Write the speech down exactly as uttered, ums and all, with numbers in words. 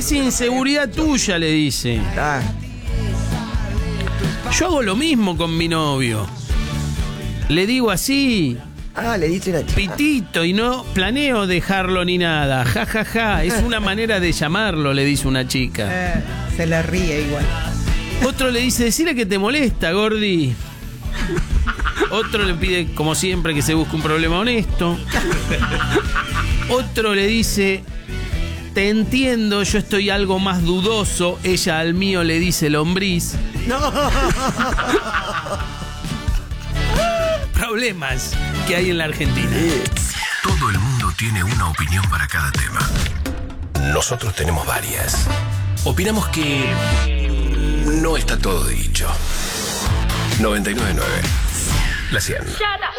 Es inseguridad tuya, le dice. Ah, Yo hago lo mismo con mi novio. Le digo así, ah, le dice una chica. pitito, y no planeo dejarlo ni nada. Ja, ja, ja. Es una manera de llamarlo, le dice una chica. Eh, se le ríe igual. Otro le dice, decile que te molesta, Gordi. Otro le pide, como siempre, que se busque un problema honesto. Otro le dice, te entiendo, yo estoy algo más dudoso. Ella al mío le dice lombriz. No. Problemas que hay en la Argentina. Todo el mundo tiene una opinión para cada tema. Nosotros tenemos varias. Opinamos que no está todo dicho. noventa y nueve punto nueve. La cien. Shut up.